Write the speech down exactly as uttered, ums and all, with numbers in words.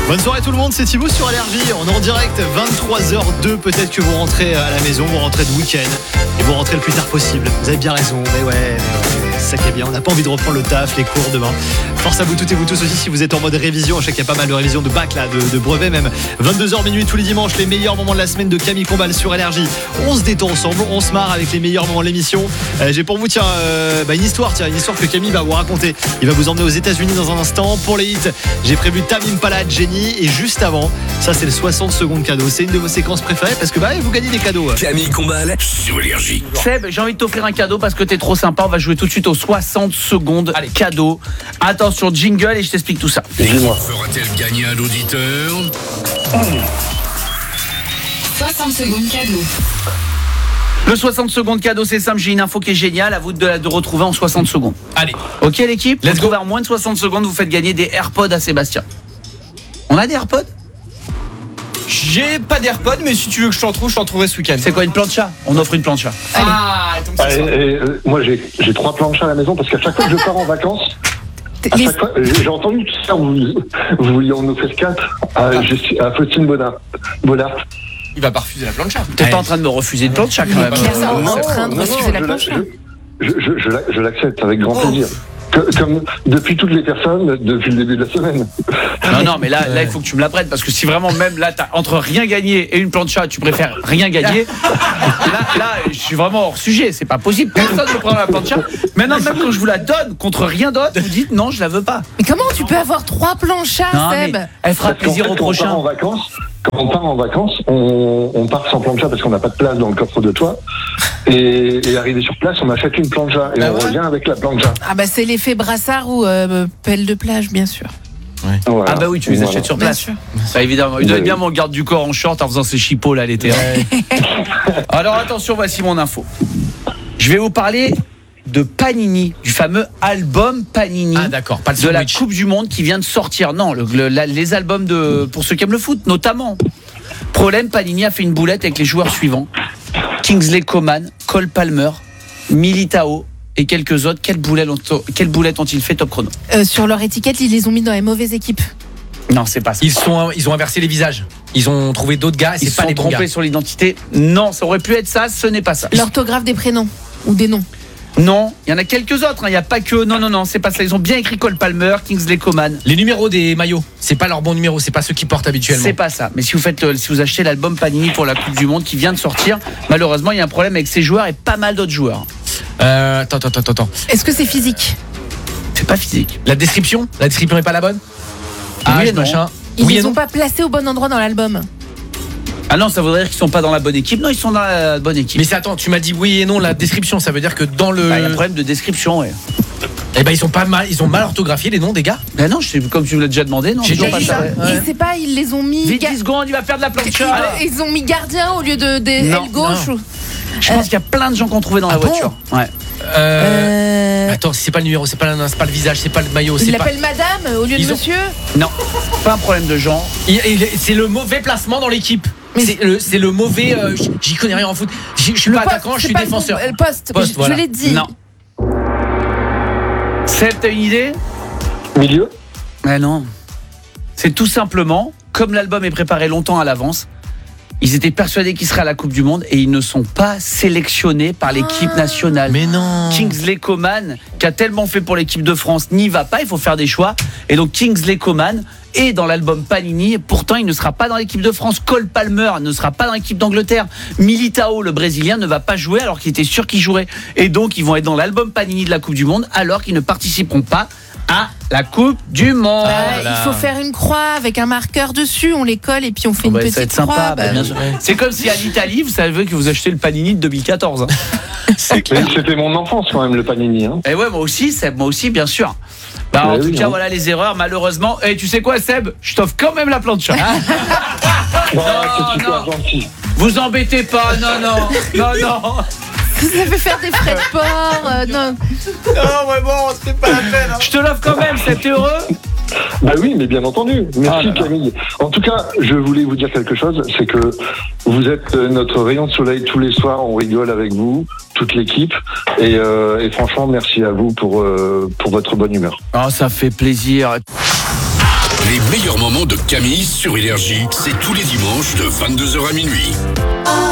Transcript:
Bonne soirée tout le monde, c'est Thibaut sur Allergie. On est en direct, vingt-trois heures deux. Peut-être que vous rentrez à la maison, vous rentrez de week-end et vous rentrez le plus tard possible. Vous avez bien raison, mais ouais, mais ouais c'est ça qui est bien. On n'a pas envie de reprendre le taf, les cours demain. Force à vous toutes et vous tous aussi si vous êtes en mode révision. Je sais qu'il y a pas mal de révisions de bac là, de, de brevets même. vingt-deux heures minuit tous les dimanches, les meilleurs moments de la semaine de Camille Combal sur Allergie. On se détend ensemble, on se marre avec les meilleurs moments de l'émission. Euh, j'ai pour vous tiens euh, bah, une histoire, tiens, une histoire que Camille va vous raconter. Il va vous emmener aux États-Unis dans un instant. Pour les hits, j'ai prévu Tame Impala, Jenny, et juste avant, ça c'est le soixante secondes cadeau. C'est une de vos séquences préférées parce que bah vous gagnez des cadeaux. Camille Combal sur Allergie. Seb, j'ai envie de t'offrir un cadeau parce que t'es trop sympa. On va jouer tout de suite aux soixante secondes. Allez, cadeau. Attention, jingle et je t'explique tout ça. Dis-moi. Fera-t-elle gagner un auditeur ? soixante secondes cadeau. Le soixante secondes cadeau, c'est simple. J'ai une info qui est géniale. À vous de, de retrouver en soixante secondes. Allez. Ok l'équipe, Let's vous go. en moins de soixante secondes, vous faites gagner des AirPods à Sébastien. On a des AirPods ? J'ai pas d'AirPod, mais si tu veux que je t'en trouve, je t'en trouverai ce week-end. C'est quoi une plancha ? On offre une plancha. Ah, donc Ah, c'est et, ça. et, euh, moi j'ai j'ai trois planches à la maison parce qu'à chaque fois que je pars en vacances, à Les- chaque fois, j'ai j'ai entendu tout ça, vous, vous vouliez en offrir quatre à, je- à Faustine Bollard. Bollard. Il va pas refuser la plancha. T'es pas en train de me refuser une plancha quand même. Clairement, Non, en train de non, refuser non, la je planche. la- Je, je, je, la- je l'accepte avec grand plaisir. Que- Comme depuis toutes les personnes depuis le début de la semaine. Non, non, mais là, là, il faut que tu me la prêtes parce que si vraiment même là, t'as entre rien gagné et une plancha, tu préfères rien gagner. Là, là, je suis vraiment hors sujet. C'est pas possible. Personne ne prend la plancha. Maintenant, même quand je vous la donne contre rien d'autre, vous dites non, je la veux pas. Mais comment tu peux avoir trois planchas, Non, Seb? mais elle fera Parce qu'en plaisir fait, au quand on part prochain. en vacances, quand on part en vacances, on, on part sans plancha parce qu'on n'a pas de place dans le coffre de toit. Et, et arrivé sur place, on achète une plancha et Bah on ouais. revient avec la plancha. Ah bah c'est l'effet brassard ou euh, pelle de plage, bien sûr. Voilà. Ah bah oui, tu les Voilà. achètes sur Bien place. sûr. Ça, évidemment. Il doit Oui. être bien mon garde du corps en short en faisant ses chipots là l'été. Alors attention, voici mon info. Je vais vous parler de Panini, du fameux album Panini. Ah d'accord, pas le De la sandwich. Coupe du Monde qui vient de sortir. Non, le- le- la- les albums de pour ceux qui aiment le foot, notamment. Problème, Panini a fait une boulette avec les joueurs suivants. Kingsley Coman, Cole Palmer, Militao et quelques autres. Quelle boulette ont, quelle boulette ont-ils fait, top chrono? Euh, sur leur étiquette, ils les ont mis dans les mauvaises équipes. Non, c'est pas ça. Ils, sont, ils ont inversé les visages. Ils ont trouvé d'autres gars et Ils c'est se pas sont les bons gars. trompés sur l'identité. Non, ça aurait pu être ça, ce n'est pas ça. L'orthographe des prénoms ou des noms. Non, il y en a quelques autres, hein. Il n'y a pas que... Non, non, non, c'est pas ça. Ils ont bien écrit Cole Palmer, Kingsley Coman. Les numéros des maillots, c'est pas leur bon numéro, c'est pas ceux qu'ils portent habituellement. C'est pas ça. Mais si vous faites, le- si vous achetez l'album Panini pour la Coupe du Monde qui vient de sortir, malheureusement, il y a un problème avec ces joueurs et pas mal d'autres joueurs. Euh, attends, attends, attends, attends. Est-ce que c'est physique? C'est pas physique. La description La description est pas la bonne Ah, Oui et ce non. machin. Ils Oui et les ont non. pas placés au bon endroit dans l'album. Ah non, ça voudrait dire qu'ils sont pas dans la bonne équipe. Non, ils sont dans la bonne équipe. Mais c'est attends, tu m'as dit oui et non, la description, ça veut dire que dans le. Bah, il y a un problème de description, ouais. Eh ben ils sont pas mal, ils ont mal orthographié les noms des gars. Ben non, je sais, comme tu me l'as déjà demandé, non. J'ai toujours déjà pas dit ça. Ouais. Et c'est pas, ils les ont mis. Vite, ga- dix secondes, il va faire de la plancha. Ils, ils ont mis gardien au lieu de des Non, ailes gauche. Ou... Je pense qu'il y a plein de gens qui ont trouvé dans la Ah bon voiture. Ouais. Euh, Euh, Attends, c'est pas le numéro, c'est pas, la- c'est pas le visage, c'est pas le maillot, il c'est pas. l'appelle madame au lieu de Ils ont- monsieur. Non, pas un problème de genre. Il- il- C'est le mauvais placement dans l'équipe. Mais- C'est le, c'est le mauvais. euh, j- J'y connais rien en foot. J- Je suis Le pas poste, attaquant, je c'est suis pas le défenseur. bon- Le poste, Poste, je, voilà. je l'ai dit. Non. Seb, t'as une idée? Milieu. Mais non. C'est tout simplement, comme l'album est préparé longtemps à l'avance, ils étaient persuadés qu'ils seraient à la Coupe du Monde et ils ne sont pas sélectionnés par l'équipe Ah. nationale. Mais non. Kingsley Coman, qui a tellement fait pour l'équipe de France, n'y va pas, il faut faire des choix. Et donc Kingsley Coman est dans l'album Panini, pourtant il ne sera pas dans l'équipe de France. Cole Palmer ne sera pas dans l'équipe d'Angleterre. Militao, le Brésilien, ne va pas jouer alors qu'il était sûr qu'il jouerait. Et donc ils vont être dans l'album Panini de la Coupe du Monde alors qu'ils ne participeront pas à la Coupe du Monde. Bah, Ah là là. il faut faire une croix avec un marqueur dessus, on les colle et puis on fait Oh une bah, petite ça va être sympa, croix. bah, bah, bien sûr. C'est comme si à l'Italie, vous savez que vous achetez le Panini de deux mille quatorze. hein. C'est Mais clair. c'était mon enfance quand même le Panini. Hein. Et ouais, moi aussi, Seb, moi aussi, bien sûr. Bah, en Ouais, tout oui, cas, hein. voilà les erreurs, malheureusement. Et tu sais quoi, Seb? Je t'offre quand même la plancha. Ah, c'est super non. gentil. Vous embêtez pas, non, non, non, non. Ça fait faire des frais de port. euh, non. Non, ouais, bon, c'est pas la peine. Je te l'offre quand même, Seb, t'es heureux? Bah oui, mais bien entendu. Merci Ah là là. Camille. En tout cas, je voulais vous dire quelque chose, c'est que vous êtes notre rayon de soleil tous les soirs, on rigole avec vous, toute l'équipe, et, euh, et franchement, merci à vous pour, euh, pour votre bonne humeur. Oh, ça fait plaisir. Les meilleurs moments de Camille sur Énergie, c'est tous les dimanches de vingt-deux heures à minuit.